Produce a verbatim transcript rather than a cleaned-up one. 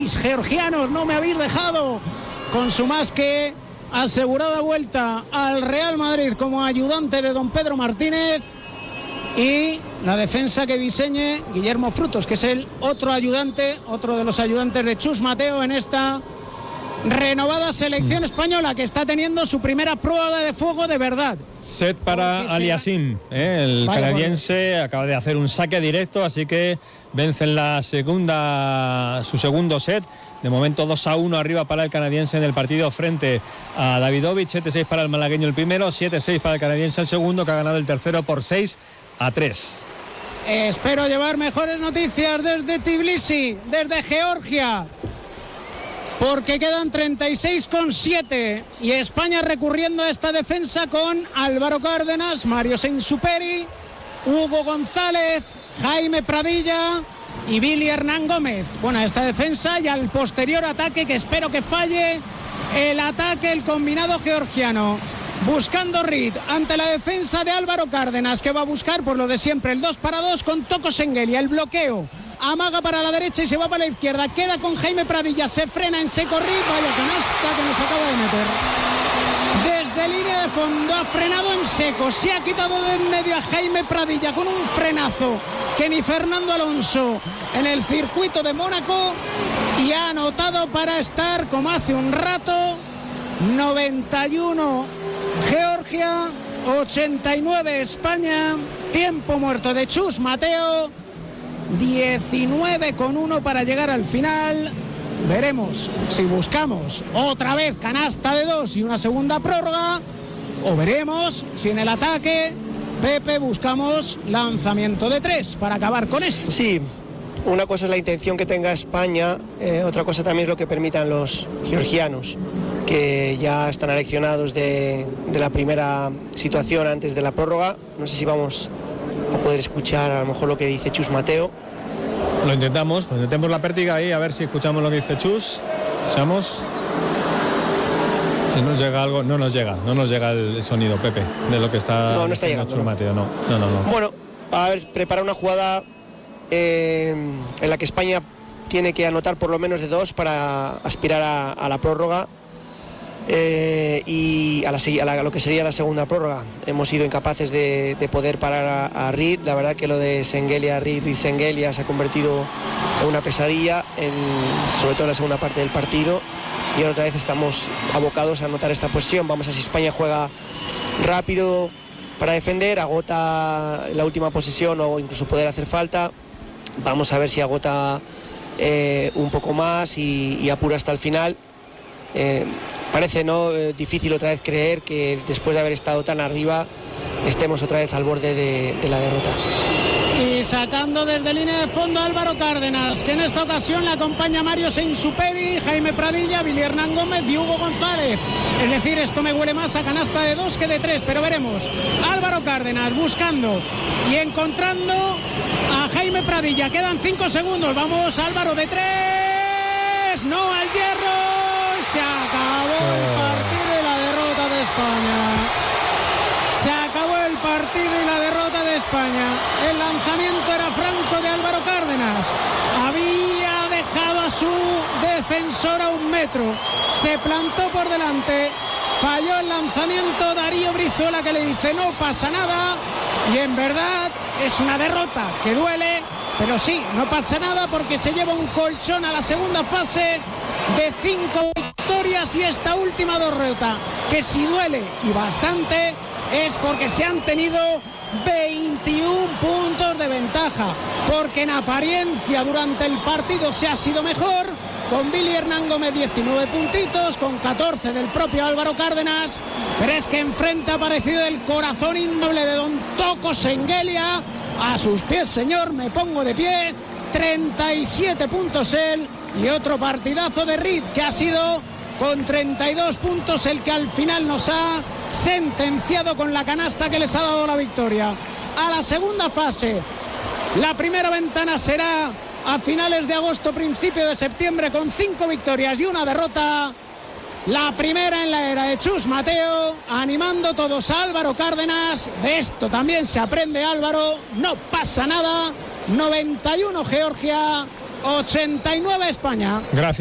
Georgianos, no me habéis dejado, con su más que asegurada vuelta al Real Madrid como ayudante de don Pedro Martínez, y la defensa que diseñe Guillermo Frutos, que es el otro ayudante, otro de los ayudantes de Chus Mateo en esta renovada selección española, que está teniendo su primera prueba de fuego de verdad. Set para Aliassime, ¿eh? El Vaya canadiense bueno. Acaba de hacer un saque directo, así que vence en la segunda, su segundo set. De momento dos a uno arriba para el canadiense en el partido frente a Davidovich. siete seis para el malagueño el primero, siete seis para el canadiense el segundo, que ha ganado el tercero por seis a tres. Espero llevar mejores noticias desde Tbilisi, desde Georgia, porque quedan treinta y seis con siete y España recurriendo a esta defensa con Álvaro Cárdenas, Mario Sainsuperi, Hugo González, Jaime Pradilla y Billy Hernán Gómez. Bueno, esta defensa y al posterior ataque, que espero que falle el ataque, el combinado georgiano. Buscando Reed ante la defensa de Álvaro Cárdenas, que va a buscar por lo de siempre el dos para dos con Toko Sengelia, el bloqueo. Amaga para la derecha y se va para la izquierda. Queda con Jaime Pradilla. Se frena en seco Reed. Vaya canasta que nos acaba de meter. Desde línea de fondo ha frenado en seco. Se ha quitado de en medio a Jaime Pradilla con un frenazo que ni Fernando Alonso en el circuito de Mónaco. Y ha anotado para estar, como hace un rato, noventa y uno Georgia, ochenta y nueve España. Tiempo muerto de Chus Mateo. diecinueve con uno para llegar al final. Veremos si buscamos otra vez canasta de dos y una segunda prórroga, o veremos si en el ataque, Pepe, buscamos lanzamiento de tres para acabar con esto. Sí, una cosa es la intención que tenga España, eh, otra cosa también es lo que permitan los georgianos, que ya están aleccionados de, de la primera situación antes de la prórroga. No sé si vamos a poder escuchar a lo mejor lo que dice Chus Mateo. Lo intentamos, pues intentemos la pértiga ahí, a ver si escuchamos lo que dice Chus. Escuchamos. Si nos llega algo, no nos llega, no nos llega el sonido, Pepe, de lo que está no, no está llegando, Chus no. Mateo, no, no, no, no. Bueno, a ver, prepara una jugada eh, en la que España tiene que anotar por lo menos de dos para aspirar a, a la prórroga. Eh, y a, la, a, la, a lo que sería la segunda prórroga. Hemos sido incapaces de, de poder parar a, a Reed. La verdad que lo de Sengelia, Reed y Sengelia se ha convertido en una pesadilla, en, sobre todo en la segunda parte del partido, y ahora otra vez estamos abocados a anotar esta posición. Vamos a ver si España juega rápido para defender, agota la última posesión o incluso poder hacer falta. Vamos a ver si agota eh, un poco más y, y apura hasta el final. Eh, Parece no eh, difícil otra vez creer que después de haber estado tan arriba estemos otra vez al borde de, de la derrota. Y sacando desde línea de fondo Álvaro Cárdenas, que en esta ocasión le acompaña Mario Sainsuperi, Jaime Pradilla, Billy Hernán Gómez y Hugo González. Es decir, esto me huele más a canasta de dos que de tres, pero veremos. Álvaro Cárdenas buscando y encontrando a Jaime Pradilla. Quedan cinco segundos. Vamos, Álvaro, de tres. No al hierro. Se acabó el partido y la derrota de España. Se acabó el partido y la derrota de España. El lanzamiento era franco de Álvaro Cárdenas. Había dejado a su defensor a un metro. Se plantó por delante. Falló el lanzamiento Darío Brizuela, que le dice no pasa nada. Y en verdad es una derrota que duele. Pero sí, no pasa nada porque se lleva un colchón a la segunda fase de cinco victorias, y esta última derrota, que si duele y bastante, es porque se han tenido veintiún puntos de ventaja, porque en apariencia durante el partido se ha sido mejor, con Billy Hernán Gómez diecinueve puntitos, con catorce del propio Álvaro Cárdenas, pero es que enfrente ha aparecido el corazón indoble de don Toko Sengelia. A sus pies, señor, me pongo de pie. treinta y siete puntos él, y otro partidazo de Reed, que ha sido con treinta y dos puntos el que al final nos ha sentenciado con la canasta que les ha dado la victoria. A la segunda fase, la primera ventana será a finales de agosto, principio de septiembre, con cinco victorias y una derrota. La primera en la era de Chus Mateo, animando todos a Álvaro Cárdenas. De esto también se aprende, Álvaro. No pasa nada. noventa y uno Georgia, ochenta y nueve España. Gracias.